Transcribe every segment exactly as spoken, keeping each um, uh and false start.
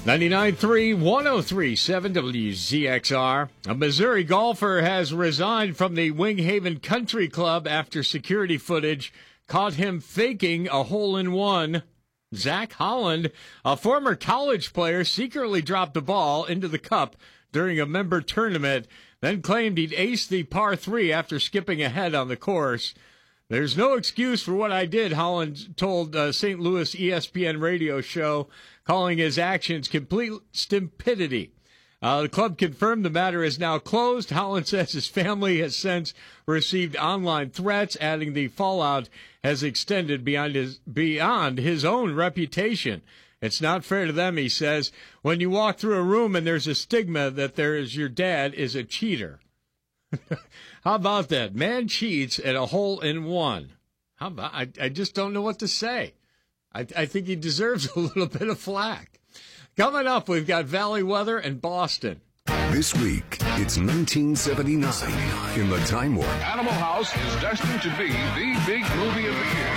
ninety-nine point three, one oh three point seven W Z X R. A Missouri golfer has resigned from the Winghaven Country Club after security footage caught him faking a hole-in-one. Zach Holland, a former college player, secretly dropped the ball into the cup during a member tournament, then claimed he'd aced the par three after skipping ahead on the course. There's no excuse for what I did, Holland told uh, Saint Louis E S P N radio show, calling his actions complete stupidity. Uh, the club confirmed the matter is now closed. Holland says his family has since received online threats, adding the fallout has extended beyond his, beyond his own reputation. It's not fair to them, he says. When you walk through a room and there's a stigma that there is your dad is a cheater. How about that? Man cheats at a hole-in-one. How about? I, I just don't know what to say. I, I think he deserves a little bit of flack. Coming up, we've got Valley Weather and Boston. This week, it's nineteen seventy-nine in the Time Warp. Animal House is destined to be the big movie of the year.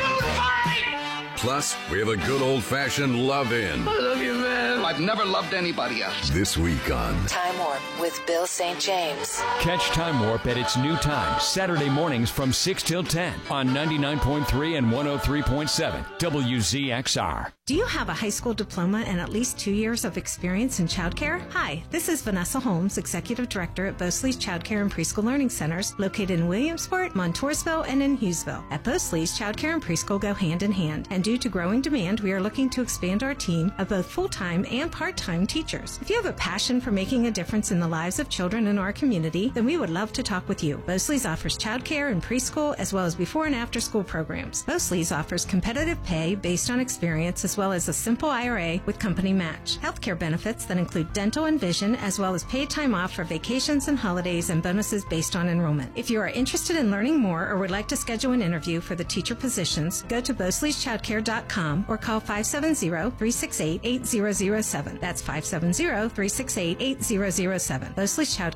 Plus, we have a good old-fashioned love-in. I love you, man. I've never loved anybody else. This week on Time Warp with Bill Saint James. Catch Time Warp at its new time, Saturday mornings from six till ten on ninety-nine point three and one oh three point seven W Z X R. Do you have a high school diploma and at least two years of experience in childcare? Hi, this is Vanessa Holmes, Executive Director at Bosley's Childcare and Preschool Learning Centers, located in Williamsport, Montoursville, and in Hughesville. At Bosley's, childcare and preschool go hand in hand, and due to growing demand, we are looking to expand our team of both full-time and part-time teachers. If you have a passion for making a difference in the lives of children in our community, then we would love to talk with you. Bosley's offers childcare and preschool, as well as before and after school programs. Bosley's offers competitive pay based on experience, as well as a simple I R A with company match. Healthcare benefits that include dental and vision, as well as paid time off for vacations and holidays, and bonuses based on enrollment. If you are interested in learning more or would like to schedule an interview for the teacher positions, go to bosleys childcare dot com or call five seven zero, three six eight, eight zero zero seven. That's five seven zero, three six eight, eight zero zero seven. Bosley's Childcare